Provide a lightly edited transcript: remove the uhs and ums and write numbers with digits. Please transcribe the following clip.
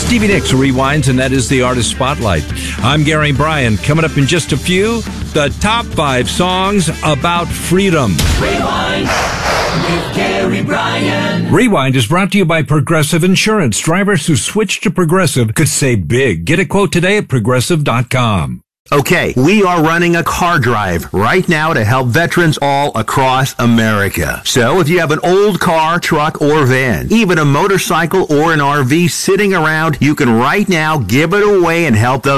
Stevie Nicks rewinds, and that is the Artist Spotlight. I'm Gary Bryan. Coming up in just a few, the top 5 songs about freedom. Rewind with Gary Bryan. Rewind is brought to you by Progressive Insurance. Drivers who switch to Progressive could save big. Get a quote today at Progressive.com. Okay, we are running a car drive right now to help veterans all across America. So if you have an old car, truck, or van, even a motorcycle or an RV sitting around, you can right now give it away and help those